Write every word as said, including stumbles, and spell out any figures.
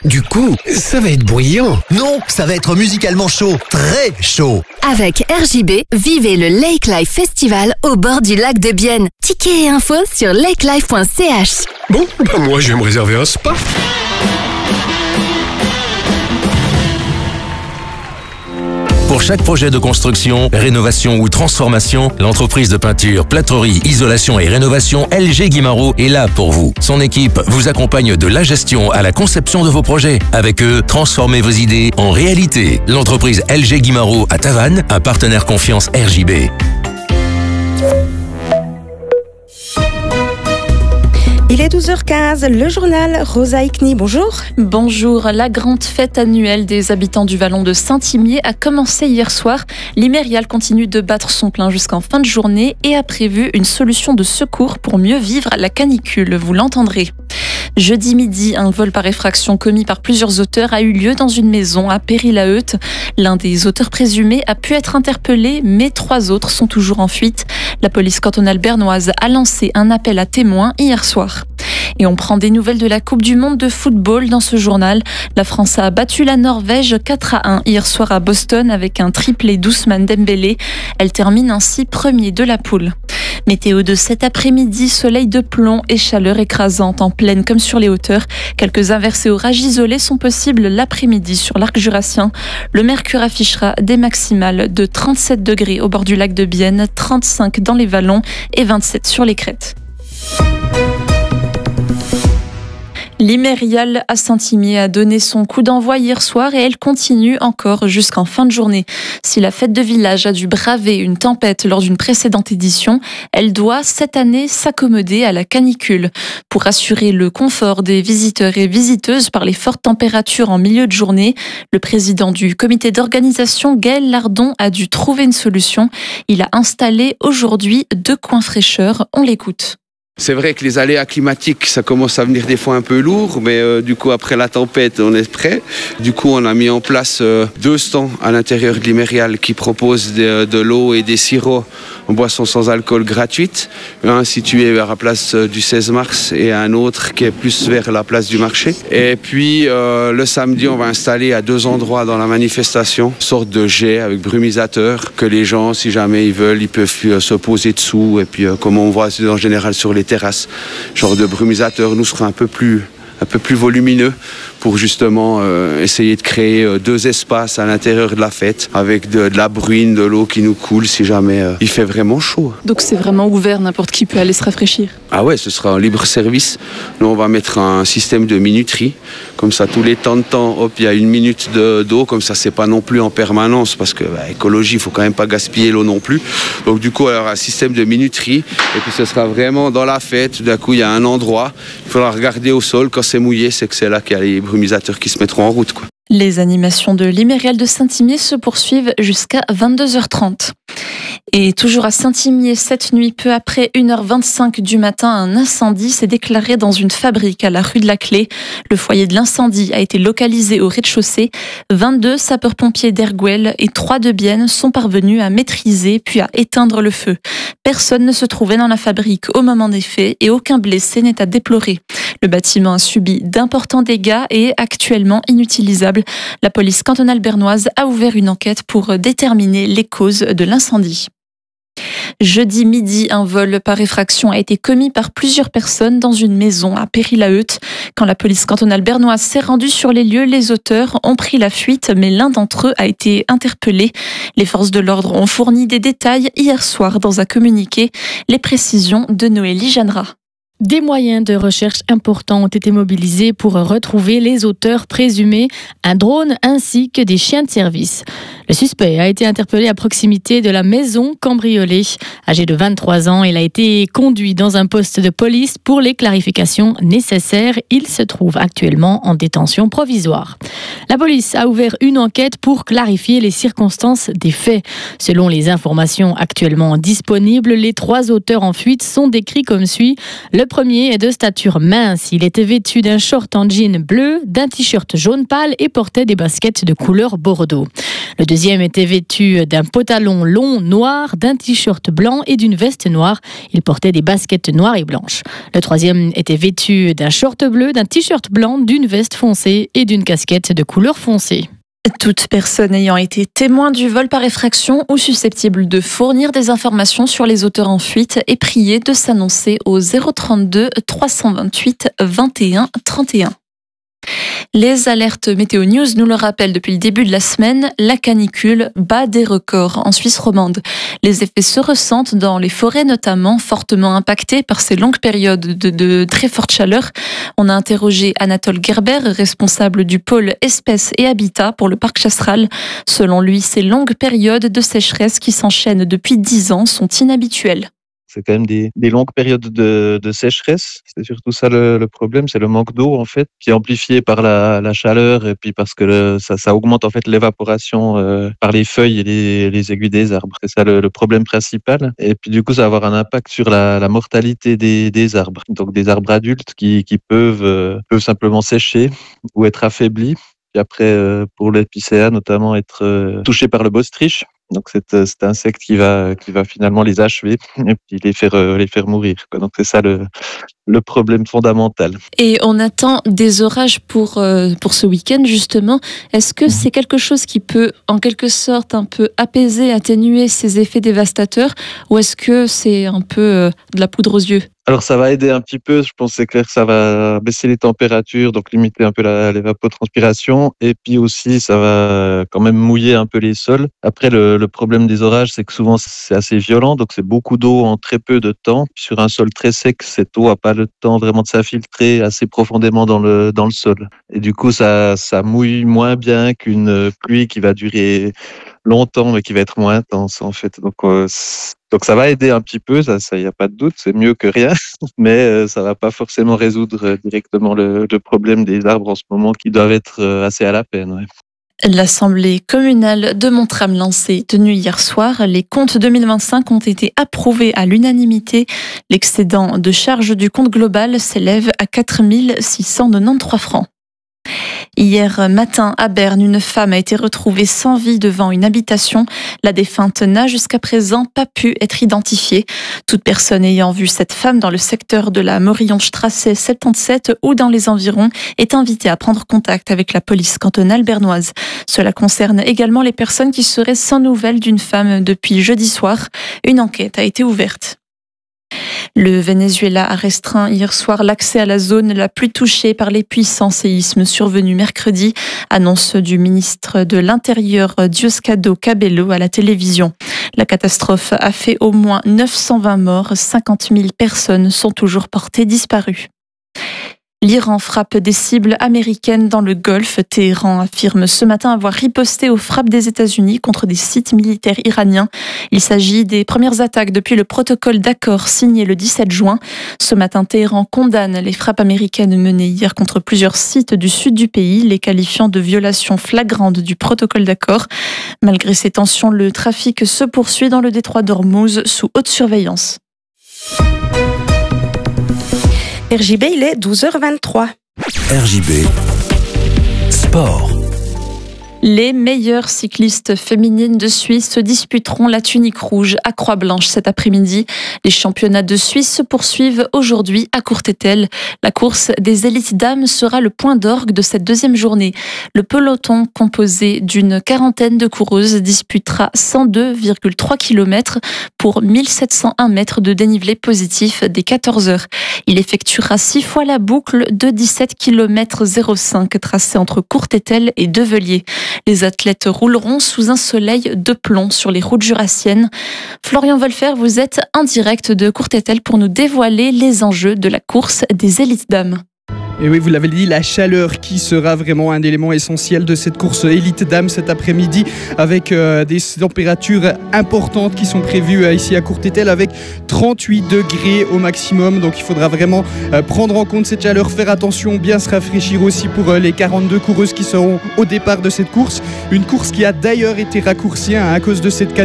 Du coup, ça va être bruyant. Non, ça va être musicalement chaud, très chaud. Avec R J B, vivez le Lake Life Festival au bord du lac de Bienne. Tickets et infos sur lakelife point c h. Bon, bah moi je vais me réserver un spa. Pour chaque projet de construction, rénovation ou transformation, l'entreprise de peinture, plâtrerie, isolation et rénovation L G Guimaraud est là pour vous. Son équipe vous accompagne de la gestion à la conception de vos projets. Avec eux, transformez vos idées en réalité. L'entreprise L G Guimaraud à Tavannes, un partenaire confiance R J B. Il est douze heures quinze, le journal Rosa Ikni, bonjour. Bonjour, la grande fête annuelle des habitants du Vallon de Saint-Imier a commencé hier soir. L'Imérial continue de battre son plein jusqu'en fin de journée et a prévu une solution de secours pour mieux vivre la canicule, vous l'entendrez. Jeudi midi, un vol par effraction commis par plusieurs auteurs a eu lieu dans une maison à Péry-la-Heute. L'un des auteurs présumés a pu être interpellé, mais trois autres sont toujours en fuite. La police cantonale bernoise a lancé un appel à témoins hier soir. Et on prend des nouvelles de la Coupe du Monde de football dans ce journal. La France a battu la Norvège quatre à un hier soir à Boston avec un triplé d'Ousmane Dembélé. Elle termine ainsi premier de la poule. Météo de cet après-midi, soleil de plomb et chaleur écrasante en plaine comme sur les hauteurs. Quelques averses et orages isolés sont possibles l'après-midi sur l'arc jurassien. Le mercure affichera des maximales de trente-sept degrés au bord du lac de Bienne, trente-cinq dans les vallons et vingt-sept sur les crêtes. L'Imérial à Saint-Imier a donné son coup d'envoi hier soir et elle continue encore jusqu'en fin de journée. Si la fête de village a dû braver une tempête lors d'une précédente édition, elle doit cette année s'accommoder à la canicule. Pour assurer le confort des visiteurs et visiteuses par les fortes températures en milieu de journée, le président du comité d'organisation, Gaël Lardon, a dû trouver une solution. Il a installé aujourd'hui deux coins fraîcheurs. On l'écoute. C'est vrai que les aléas climatiques, ça commence à venir des fois un peu lourd, mais euh, du coup, après la tempête, on est prêt. Du coup, on a mis en place euh, deux stands à l'intérieur de l'Imérial qui proposent de, de l'eau et des sirops en boisson sans alcool gratuite. Un situé vers la place du seize mars et un autre qui est plus vers la place du marché. Et puis, euh, le samedi, on va installer à deux endroits dans la manifestation une sorte de jet avec brumisateur que les gens, si jamais ils veulent, ils peuvent euh, se poser dessous. Et puis, euh, comme on voit en général sur les terrasses, genre de brumisateur nous sera un peu plus un peu plus volumineux pour justement euh, essayer de créer euh, deux espaces à l'intérieur de la fête avec de, de la bruine, de l'eau qui nous coule si jamais euh, il fait vraiment chaud. Donc c'est vraiment ouvert, n'importe qui peut aller se rafraîchir. Ah ouais, ce sera un libre service. Nous on va mettre un système de minuterie, comme ça tous les temps de temps, hop, il y a une minute de, d'eau, comme ça c'est pas non plus en permanence parce que bah, écologie, il faut quand même pas gaspiller l'eau non plus. Donc du coup, alors un système de minuterie et puis ce sera vraiment dans la fête. D'un coup, il y a un endroit, il faudra regarder au sol quand c'est mouillé, c'est que c'est là qu'il y a les brumisateurs qui se mettront en route, quoi. Les animations de l'Imérial de Saint-Imier se poursuivent jusqu'à vingt-deux heures trente. Et toujours à Saint-Imier, cette nuit, peu après une heure vingt-cinq du matin, un incendie s'est déclaré dans une fabrique à la rue de la Clé. Le foyer de l'incendie a été localisé au rez-de-chaussée. vingt-deux sapeurs-pompiers d'Erguel et trois de Bienne sont parvenus à maîtriser puis à éteindre le feu. Personne ne se trouvait dans la fabrique au moment des faits et aucun blessé n'est à déplorer. Le bâtiment a subi d'importants dégâts et est actuellement inutilisable. La police cantonale bernoise a ouvert une enquête pour déterminer les causes de l'incendie. Jeudi midi, un vol par effraction a été commis par plusieurs personnes dans une maison à Péry-la-Heute. Quand la police cantonale bernoise s'est rendue sur les lieux, les auteurs ont pris la fuite, mais l'un d'entre eux a été interpellé. Les forces de l'ordre ont fourni des détails hier soir dans un communiqué. Les précisions de Noélie Jeannera. Des moyens de recherche importants ont été mobilisés pour retrouver les auteurs présumés, un drone ainsi que des chiens de service. Le suspect a été interpellé à proximité de la maison cambriolée. Âgé de vingt-trois ans, il a été conduit dans un poste de police pour les clarifications nécessaires. Il se trouve actuellement en détention provisoire. La police a ouvert une enquête pour clarifier les circonstances des faits. Selon les informations actuellement disponibles, les trois auteurs en fuite sont décrits comme suit. Le premier est de stature mince. Il était vêtu d'un short en jean bleu, d'un t-shirt jaune pâle et portait des baskets de couleur bordeaux. Le deuxième deuxième était vêtu d'un pantalon long noir, d'un t-shirt blanc et d'une veste noire. Il portait des baskets noires et blanches. Le troisième était vêtu d'un short bleu, d'un t-shirt blanc, d'une veste foncée et d'une casquette de couleur foncée. Toute personne ayant été témoin du vol par effraction ou susceptible de fournir des informations sur les auteurs en fuite est priée de s'annoncer au zéro trente-deux trois cent vingt-huit vingt et un trente et un. Les alertes Météo News nous le rappellent depuis le début de la semaine, la canicule bat des records en Suisse romande. Les effets se ressentent dans les forêts notamment, fortement impactées par ces longues périodes de, de très forte chaleur. On a interrogé Anatole Gerber, responsable du pôle espèces et habitat pour le parc Chasseral. Selon lui, ces longues périodes de sécheresse qui s'enchaînent depuis dix ans sont inhabituelles. C'est quand même des, des longues périodes de, de sécheresse. C'est surtout ça le, le problème, c'est le manque d'eau en fait, qui est amplifié par la, la chaleur et puis parce que le, ça, ça augmente en fait l'évaporation euh, par les feuilles et les, les aiguilles des arbres. C'est ça le, le problème principal. Et puis du coup, ça va avoir un impact sur la, la mortalité des, des arbres. Donc des arbres adultes qui, qui peuvent, euh, peuvent simplement sécher ou être affaiblis. Puis après, euh, pour l'épicéa notamment, être euh, touché par le botrytis. Donc c'est cet insecte qui va qui va finalement les achever et puis les faire les faire mourir. Donc c'est ça le le problème fondamental. Et on attend des orages pour euh, pour ce week-end justement. Est-ce que c'est quelque chose qui peut en quelque sorte un peu apaiser, atténuer ces effets dévastateurs, ou est-ce que c'est un peu euh, de la poudre aux yeux? Alors ça va aider un petit peu, je pense que c'est clair que ça va baisser les températures, donc limiter un peu la, l'évapotranspiration, et puis aussi ça va quand même mouiller un peu les sols. Après le, le problème des orages, c'est que souvent c'est assez violent, donc c'est beaucoup d'eau en très peu de temps. Sur un sol très sec, cette eau n'a pas le temps vraiment de s'infiltrer assez profondément dans le, dans le sol. Et du coup ça, ça mouille moins bien qu'une pluie qui va durer longtemps mais qui va être moins intense en fait. Donc euh, Donc ça va aider un petit peu, ça, ça y a pas de doute, c'est mieux que rien, mais euh, ça va pas forcément résoudre directement le, le problème des arbres en ce moment qui doivent être euh, assez à la peine. Ouais. L'Assemblée communale de Montramlan s'est tenue hier soir. Les comptes deux mille vingt-cinq ont été approuvés à l'unanimité. L'excédent de charge du compte global s'élève à quatre mille six cent quatre-vingt-treize francs. Hier matin, à Berne, une femme a été retrouvée sans vie devant une habitation. La défunte n'a jusqu'à présent pas pu être identifiée. Toute personne ayant vu cette femme dans le secteur de la Morillonstrasse soixante-dix-sept ou dans les environs est invitée à prendre contact avec la police cantonale bernoise. Cela concerne également les personnes qui seraient sans nouvelles d'une femme depuis jeudi soir. Une enquête a été ouverte. Le Venezuela a restreint hier soir l'accès à la zone la plus touchée par les puissants séismes survenus mercredi, annonce du ministre de l'Intérieur Diosdado Cabello à la télévision. La catastrophe a fait au moins neuf cent vingt morts, cinquante mille personnes sont toujours portées disparues. L'Iran frappe des cibles américaines dans le Golfe. Téhéran affirme ce matin avoir riposté aux frappes des États-Unis contre des sites militaires iraniens. Il s'agit des premières attaques depuis le protocole d'accord signé le dix-sept juin. Ce matin, Téhéran condamne les frappes américaines menées hier contre plusieurs sites du sud du pays, les qualifiant de violations flagrantes du protocole d'accord. Malgré ces tensions, le trafic se poursuit dans le détroit d'Ormuz sous haute surveillance. R J B, il est douze heures vingt-trois. R J B Sport. Les meilleures cyclistes féminines de Suisse se disputeront la tunique rouge à Croix-Blanche cet après-midi. Les championnats de Suisse se poursuivent aujourd'hui à Courtételle. La course des élites dames sera le point d'orgue de cette deuxième journée. Le peloton, composé d'une quarantaine de coureuses, disputera cent deux virgule trois kilomètres pour mille sept cent un mètres de dénivelé positif dès quatorze heures. Il effectuera six fois la boucle de dix-sept virgule zéro cinq kilomètres tracée entre Courtételle et Develier. Les athlètes rouleront sous un soleil de plomb sur les routes jurassiennes. Florian Wolfer, vous êtes en direct de Courtételle pour nous dévoiler les enjeux de la course des élites dames. Et oui, vous l'avez dit, la chaleur qui sera vraiment un élément essentiel de cette course élite dame cet après-midi, avec euh, des températures importantes qui sont prévues euh, ici à Courtételle, avec trente-huit degrés au maximum. Donc il faudra vraiment euh, prendre en compte cette chaleur, faire attention, bien se rafraîchir aussi pour euh, les quarante-deux coureuses qui seront au départ de cette course. Une course qui a d'ailleurs été raccourcie hein, à cause de cette